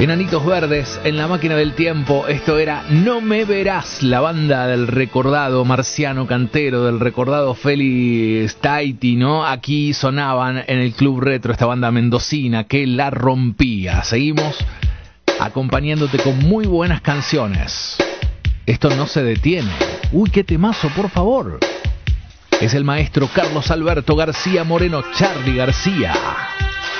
Enanitos Verdes en la máquina del tiempo. Esto era No Me Verás, la banda del recordado Marciano Cantero, del recordado Félix Taiti, ¿no? Aquí sonaban en el Club Retro esta banda mendocina que la rompía. Seguimos acompañándote con muy buenas canciones. Esto no se detiene. Uy, qué temazo, por favor. Es el maestro Carlos Alberto García Moreno, Charly García.